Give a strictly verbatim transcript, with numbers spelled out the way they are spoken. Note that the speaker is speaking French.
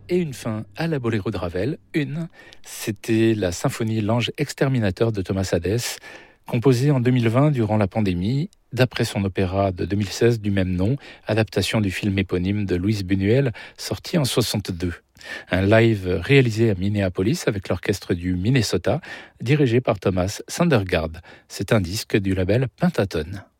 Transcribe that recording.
et une fin à la Boléro de Ravel. Une, c'était la symphonie L'Ange exterminateur de Thomas Hadès, composée en deux mille vingt durant la pandémie, d'après son opéra de deux mille seize du même nom, adaptation du film éponyme de Louise Buñuel, sorti en soixante-deux. Un live réalisé à Minneapolis avec l'orchestre du Minnesota, dirigé par Thomas Sandergaard. C'est un disque du label Pentaton.